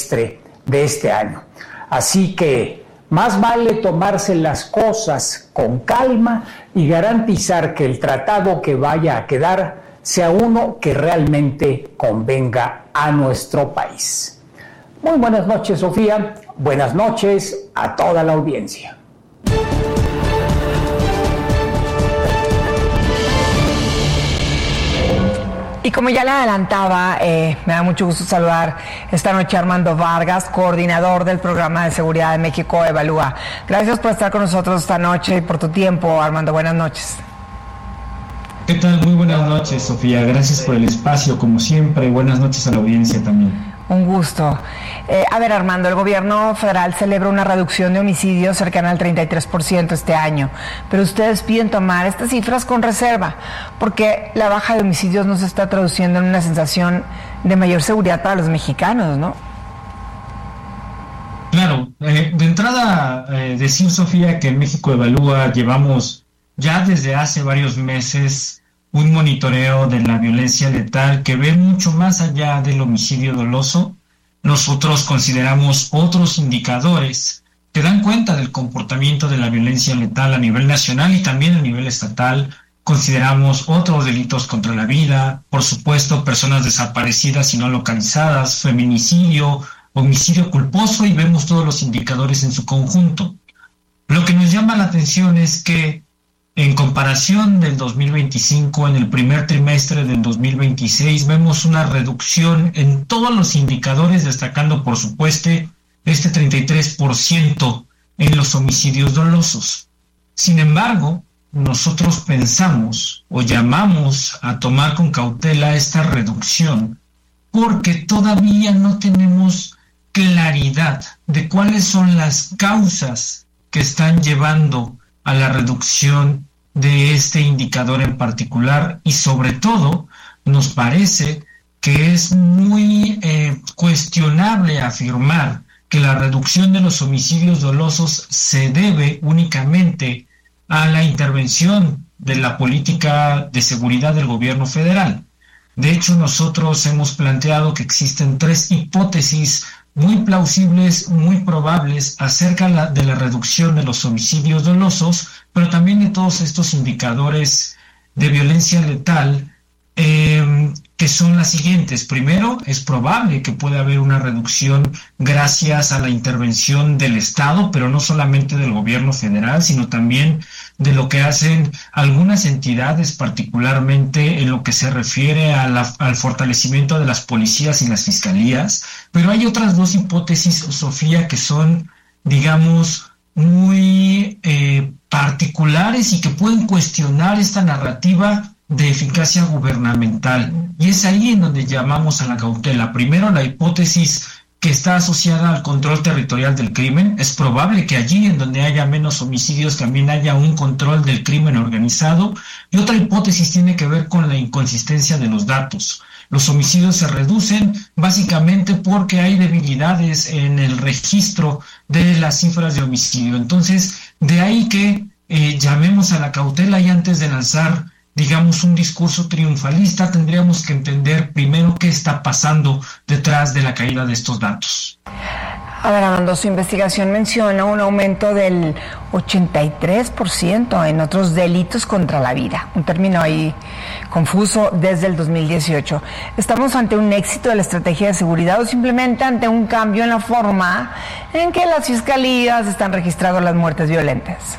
trimestre de este año. Así que más vale tomarse las cosas con calma y garantizar que el tratado que vaya a quedar sea uno que realmente convenga a nuestro país. Muy buenas noches, Sofía. Buenas noches a toda la audiencia. Y como ya le adelantaba, me da mucho gusto saludar esta noche a Armando Vargas, coordinador del Programa de Seguridad de México Evalúa. Gracias por estar con nosotros esta noche y por tu tiempo, Armando. Buenas noches. ¿Qué tal? Muy buenas noches, Sofía. Gracias por el espacio, como siempre. Buenas noches a la audiencia también. Un gusto. A ver, Armando, el gobierno federal celebra una reducción de homicidios cercana al 33% este año, pero ustedes piden tomar estas cifras con reserva, porque la baja de homicidios no se está traduciendo en una sensación de mayor seguridad para los mexicanos, ¿no? Claro. De entrada, decir, Sofía, que en México Evalúa llevamos ya desde hace varios meses un monitoreo de la violencia letal que ve mucho más allá del homicidio doloso. Nosotros consideramos otros indicadores que dan cuenta del comportamiento de la violencia letal a nivel nacional y también a nivel estatal. Consideramos otros delitos contra la vida, por supuesto, personas desaparecidas y no localizadas, feminicidio, homicidio culposo, y vemos todos los indicadores en su conjunto. Lo que nos llama la atención es que en comparación del 2025, en el primer trimestre del 2026, vemos una reducción en todos los indicadores, destacando, por supuesto, este 33% en los homicidios dolosos. Sin embargo, nosotros pensamos o llamamos a tomar con cautela esta reducción porque todavía no tenemos claridad de cuáles son las causas que están llevando a la reducción de este indicador en particular, y sobre todo nos parece que es muy cuestionable afirmar que la reducción de los homicidios dolosos se debe únicamente a la intervención de la política de seguridad del gobierno federal. De hecho, nosotros hemos planteado que existen tres hipótesis muy plausibles, muy probables acerca de la reducción de los homicidios dolosos, pero también de todos estos indicadores de violencia letal, que son las siguientes. Primero, es probable que pueda haber una reducción gracias a la intervención del Estado, pero no solamente del gobierno federal, sino también de lo que hacen algunas entidades, particularmente en lo que se refiere al fortalecimiento de las policías y las fiscalías. Pero hay otras dos hipótesis, Sofía, que son, digamos, muy particulares y que pueden cuestionar esta narrativa de eficacia gubernamental. Y es ahí en donde llamamos a la cautela. Primero, la hipótesis que está asociada al control territorial del crimen. Es probable que allí, en donde haya menos homicidios, también haya un control del crimen organizado. Y otra hipótesis tiene que ver con la inconsistencia de los datos. Los homicidios se reducen básicamente porque hay debilidades en el registro de las cifras de homicidio. Entonces, de ahí que llamemos a la cautela, y antes de lanzar, digamos, un discurso triunfalista, tendríamos que entender primero qué está pasando detrás de la caída de estos datos. A ver, Armando, su investigación menciona un aumento del 83% en otros delitos contra la vida, un término ahí confuso, desde el 2018. ¿Estamos ante un éxito de la estrategia de seguridad o simplemente ante un cambio en la forma en que las fiscalías están registrando las muertes violentas?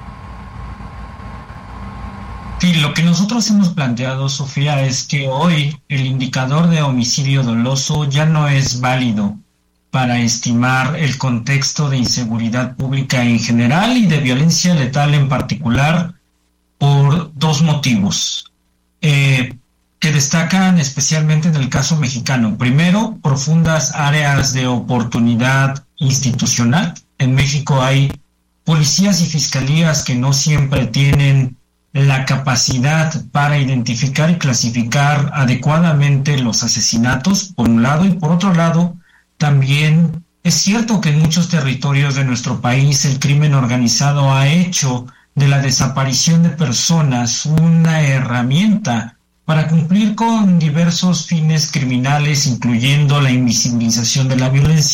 Sí, lo que nosotros hemos planteado, Sofía, es que hoy el indicador de homicidio doloso ya no es válido para estimar el contexto de inseguridad pública en general y de violencia letal en particular, por dos motivos que destacan especialmente en el caso mexicano. Primero, profundas áreas de oportunidad institucional. En México hay policías y fiscalías que no siempre tienen la capacidad para identificar y clasificar adecuadamente los asesinatos, por un lado, y por otro lado, también es cierto que en muchos territorios de nuestro país el crimen organizado ha hecho de la desaparición de personas una herramienta para cumplir con diversos fines criminales, incluyendo la invisibilización de la violencia.